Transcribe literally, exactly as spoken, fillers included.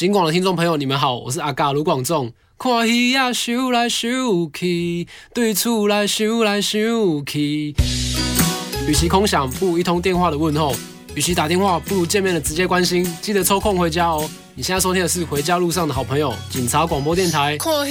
警广的听众朋友，你们好，我是阿嘎卢广仲。看戏啊，想来想去，对厝来想来想去。与其空想，不如一通电话的问候；与其打电话，不如见面的直接关心。记得抽空回家哦。你现在收听的是《回家路上的好朋友》警察广播电台。看